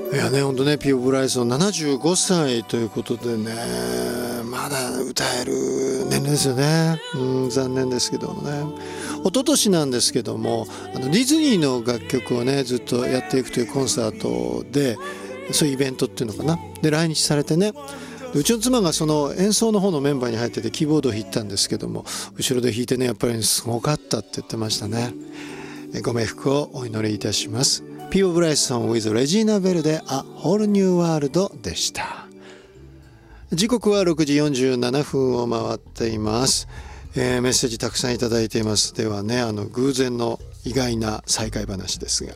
いやね、本当ね、ピオ・ブライソン75歳ということでね、まだ歌える年齢ですよね。残念ですけどもね。一昨年なんですけども、ディズニーの楽曲をねずっとやっていくというコンサートで、そういうイベントっていうのかな、で来日されてね、うちの妻がその演奏の方のメンバーに入っててキーボードを弾いたんですけども、後ろで弾いてね、やっぱりすごかったって言ってましたね。ご冥福をお祈りいたします。ピオ・ブライソン with レジーナ・ベルで A Whole New World でした。時刻は6時47分を回っています。メッセージたくさんいただいています。ではね、偶然の意外な再会話ですが、